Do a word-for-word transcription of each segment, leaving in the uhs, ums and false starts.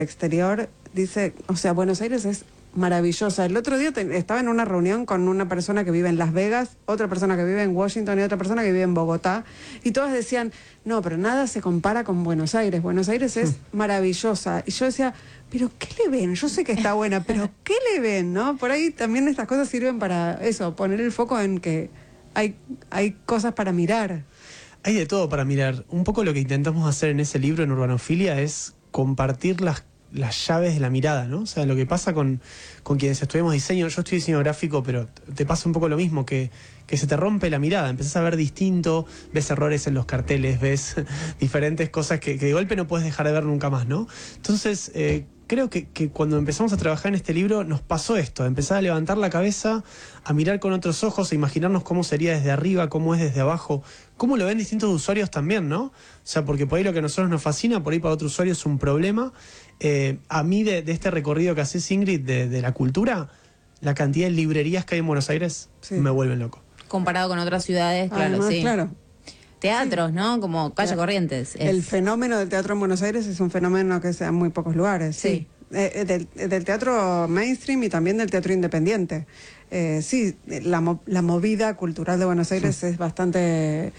exterior, dice, o sea, Buenos Aires es maravillosa. El otro día te, estaba en una reunión con una persona que vive en Las Vegas, otra persona que vive en Washington y otra persona que vive en Bogotá, y todas decían, no, pero nada se compara con Buenos Aires, Buenos Aires es maravillosa. Y yo decía, pero ¿qué le ven? Yo sé que está buena, pero ¿qué le ven? ¿No? Por ahí también estas cosas sirven para eso, poner el foco en que hay, hay cosas para mirar. Hay de todo para mirar. Un poco lo que intentamos hacer en ese libro, en Urbanofilia, es compartir las las llaves de la mirada, ¿no? O sea, lo que pasa con, con quienes estudiamos diseño, yo estoy diseño gráfico, pero te pasa un poco lo mismo, que, que se te rompe la mirada, empezás a ver distinto, ves errores en los carteles, ves diferentes cosas que, que de golpe no puedes dejar de ver nunca más, ¿no? Entonces, eh, creo que, que cuando empezamos a trabajar en este libro nos pasó esto, empezar a levantar la cabeza, a mirar con otros ojos, a imaginarnos cómo sería desde arriba, cómo es desde abajo, cómo lo ven distintos usuarios también, ¿no? O sea, porque por ahí lo que a nosotros nos fascina, por ahí para otro usuario es un problema. Eh, a mí de, de este recorrido que haces, Ingrid, de, de la cultura, la cantidad de librerías que hay en Buenos Aires sí. me vuelven loco. Comparado con otras ciudades, claro, Además, sí. Claro. Teatros, sí. ¿no? Como Calle claro. Corrientes. Es... El fenómeno del teatro en Buenos Aires es un fenómeno que se da en muy pocos lugares, sí. sí. Eh, del, del teatro mainstream y también del teatro independiente. Eh, sí, la, la movida cultural de Buenos Aires sí. es bastante...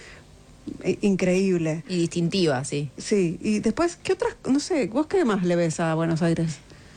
increíble. Y distintiva, sí. Sí, y después, ¿qué otras, no sé, vos qué más le ves a Buenos Aires?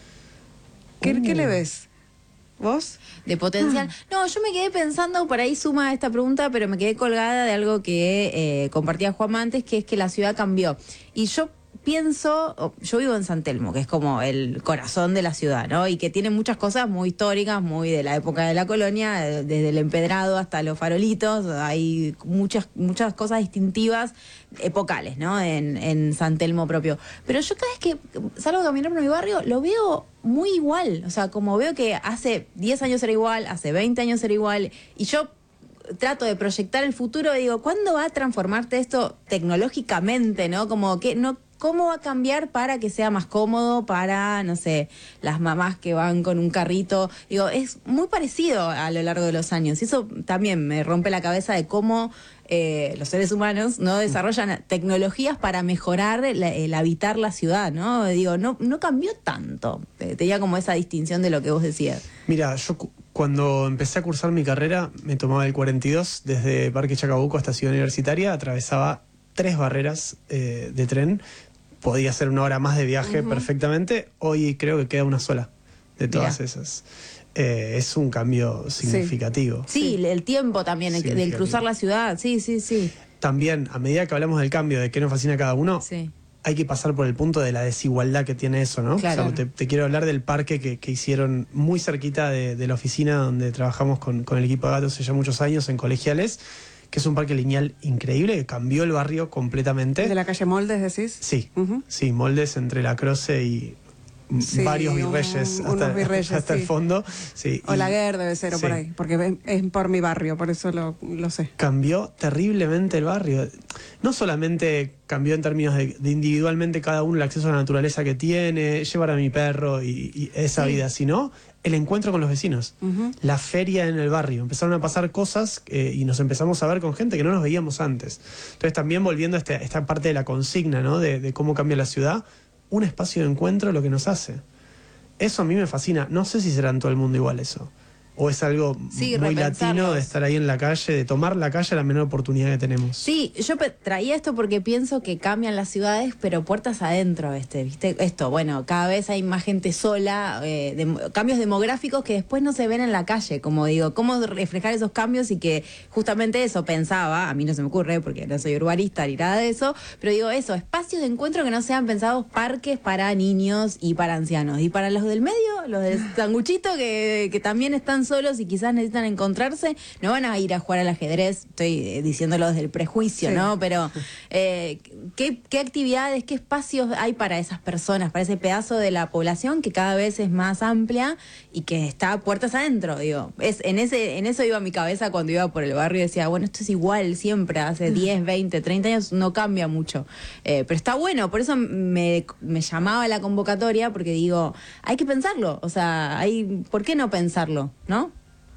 ¿Qué, uh. ¿qué le ves? ¿Vos? De potencial. Ah. No, yo me quedé pensando, por ahí suma esta pregunta, pero me quedé colgada de algo que eh, compartía Juanma antes, que es que la ciudad cambió. Y yo pienso, yo vivo en San Telmo, que es como el corazón de la ciudad, ¿no? Y que tiene muchas cosas muy históricas, muy de la época de la colonia, desde el empedrado hasta los farolitos, hay muchas muchas cosas distintivas, epocales, ¿no? En, en San Telmo propio. Pero yo cada vez que salgo a caminar por mi barrio, lo veo muy igual, o sea, como veo que hace diez años era igual, hace veinte años era igual, y yo trato de proyectar el futuro y digo, ¿cuándo va a transformarte esto tecnológicamente, no? Como que no... ¿Cómo va a cambiar para que sea más cómodo para, no sé, las mamás que van con un carrito? Digo, es muy parecido a lo largo de los años. Y eso también me rompe la cabeza de cómo eh, los seres humanos no desarrollan tecnologías para mejorar el, el habitar la ciudad, ¿no? Digo, no, no cambió tanto. Tenía como esa distinción de lo que vos decías. Mira, yo cuando empecé a cursar mi carrera, me tomaba el cuarenta y dos, desde Parque Chacabuco hasta Ciudad Universitaria, atravesaba tres barreras eh, de tren. Podía hacer una hora más de viaje uh-huh. perfectamente. Hoy creo que queda una sola de todas Mirá. esas. Eh, es un cambio significativo. Sí, sí el tiempo también, del cruzar la ciudad. Sí, sí, sí. También, a medida que hablamos del cambio, de qué nos fascina a cada uno, sí. hay que pasar por el punto de la desigualdad que tiene eso, ¿no? Claro. O sea, te, te quiero hablar del parque que, que hicieron muy cerquita de, de la oficina donde trabajamos con, con el equipo de Gatos hace ya muchos años en Colegiales, que es un parque lineal increíble, que cambió el barrio completamente. ¿De la calle Moldes decís? Sí, uh-huh. sí, Moldes entre la Croce y sí, varios virreyes un, hasta, virreyes, hasta sí. el fondo. Sí, o la Guerra debe ser, o sí. por ahí, porque es, es por mi barrio, por eso lo, lo sé. Cambió terriblemente el barrio. No solamente cambió en términos de, de individualmente cada uno el acceso a la naturaleza que tiene, llevar a mi perro y, y esa sí. vida, sino el encuentro con los vecinos, uh-huh. la feria en el barrio. Empezaron a pasar cosas eh, y nos empezamos a ver con gente que no nos veíamos antes. Entonces también volviendo a este, esta parte de la consigna, ¿no? de, de cómo cambia la ciudad, un espacio de encuentro lo que nos hace. Eso a mí me fascina. No sé si será en todo el mundo igual eso. O es algo sí, muy latino de estar ahí en la calle, de tomar la calle a la menor oportunidad que tenemos. Sí, yo traía esto porque pienso que cambian las ciudades, pero puertas adentro, este, ¿viste? Esto, bueno, cada vez hay más gente sola, eh, de, cambios demográficos que después no se ven en la calle, como digo, cómo reflejar esos cambios y que justamente eso pensaba, a mí no se me ocurre porque no soy urbanista ni nada de eso, pero digo eso, espacios de encuentro que no sean pensados parques para niños y para ancianos. Y para los del medio, los del sanguchito que, que también están solos y quizás necesitan encontrarse, no van a ir a jugar al ajedrez, estoy eh, diciéndolo desde el prejuicio, sí. ¿no? Pero, eh, ¿qué, ¿qué actividades, qué espacios hay para esas personas, para ese pedazo de la población que cada vez es más amplia y que está a puertas adentro, digo? Es, en, ese, en eso iba mi cabeza cuando iba por el barrio y decía, bueno, esto es igual siempre, hace diez, veinte, treinta años no cambia mucho. Eh, pero está bueno, por eso me, me llamaba la convocatoria, porque digo, hay que pensarlo, o sea, hay, ¿por qué no pensarlo, no?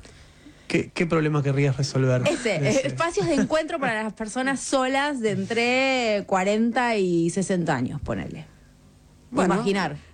¿Qué, ¿Qué problema querrías resolver? Ese, Ese, espacios de encuentro para las personas solas de entre cuarenta y sesenta años, ponele. Bueno, imaginar.